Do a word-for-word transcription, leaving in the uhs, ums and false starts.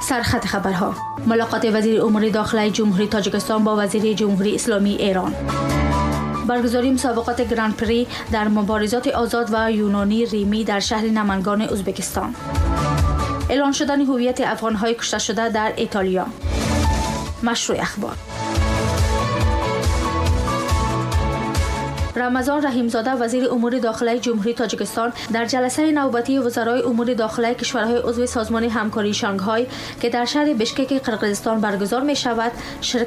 سرخط خبرها: ملاقات وزیر امور داخلی جمهوری تاجیکستان با وزیر جمهوری اسلامی ایران. برگزاری مسابقات گرند پری در مبارزات آزاد و یونانی ریمی در شهر نمنگان ازبکستان. اعلان شدن هویت افغان‌های کشته شده در ایتالیا. مشروع اخبار. رمضان رحیمزاده وزیر امور داخلی جمهوری تاجیکستان در جلسه نوبتی وزرای امور داخلی کشورهای عضو سازمان همکاری شانگهای که در شهر بشکک قرقیزستان برگزار می شود شرکت